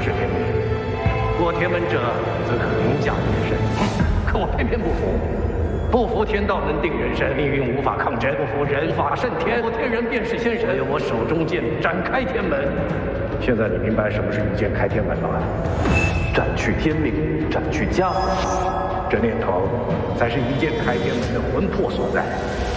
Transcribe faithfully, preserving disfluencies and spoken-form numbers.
是天命。过天门者，则可凌驾天神。可我偏偏不服。 不服天道能定人身，命运无法抗争；不服人法胜天，我天人便是天神。唯有我手中剑展开天门。现在你明白什么是一剑开天门了吧？斩去天命，斩去家法，这念头才是一剑开天门的魂魄所在。